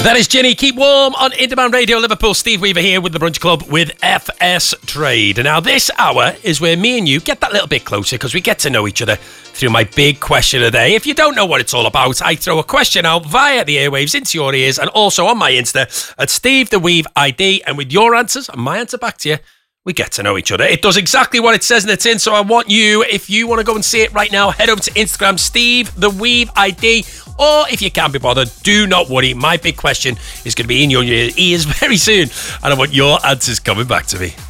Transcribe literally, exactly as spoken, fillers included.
That is Ginny. Keep warm on In Demand Radio Liverpool. Steve Weaver here with the Brunch Club with F S Trade. Now, this hour is where me and you get that little bit closer because we get to know each other through my big question of the day. If you don't know what it's all about, I throw a question out via the airwaves into your ears and also on my Insta at Steve the Weave I D. And with your answers and my answer back to you, we get to know each other. It does exactly what it says in the tin, so I want you, if you want to go and see it right now, head over to Instagram, Steve the Weave I D. Or if you can't be bothered, do not worry. My big question is going to be in your ears very soon, and I want your answers coming back to me.